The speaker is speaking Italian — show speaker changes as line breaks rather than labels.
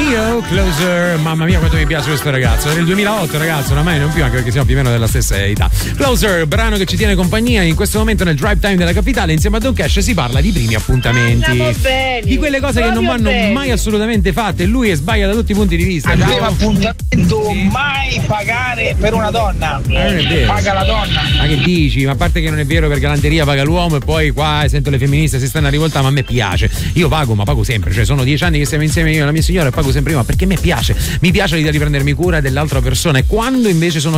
Ne-Yo, Closer. Mamma mia quanto mi piace questo ragazzo. È del 2008 ragazzo, oramai non più, anche perché siamo più o meno della stessa età. Closer, brano che ci tiene compagnia in questo momento nel drive time della capitale. Insieme a Don Cash si parla di primi appuntamenti, di quelle cose che non vanno mai assolutamente fatte. Lui è sbaglia da tutti i punti di vista.
Il primo appuntamento, mai pagare per una donna.
Non è vero.
Paga la donna.
Ma che dici? Ma a parte che non è vero, per galanteria paga l'uomo, e poi qua sento le femministe si stanno a rivoltare, ma a me piace. Io pago, ma pago sempre. Cioè sono 10 anni che siamo insieme io e la mia signora e pago sempre io, ma perché mi piace l'idea di prendermi cura dell'altra persona. E quando invece sono